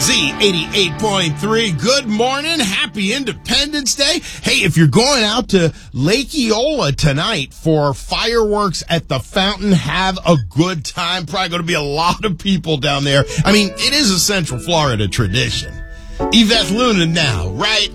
Z88.3. Good morning. Happy Independence Day. Hey, if you're going out to Lake Eola tonight for fireworks at the fountain, have a good time. Probably going to be a lot of people down there. I mean, it is a Central Florida tradition. Yvette Luna now, right